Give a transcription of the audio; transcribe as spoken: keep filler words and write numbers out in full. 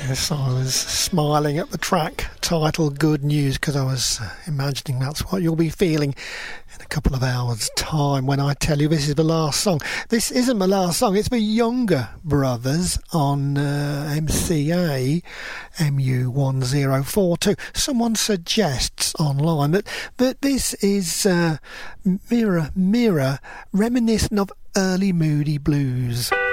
Yes, I was smiling at the track title Good News because I was imagining that's what you'll be feeling in a couple of hours' time when I tell you this is the last song. This isn't the last song, it's the Younger Brothers on uh, M C A M U one zero four two. Someone suggests online that, that this is uh, Mirror, Mirror, reminiscent of early Moody Blues.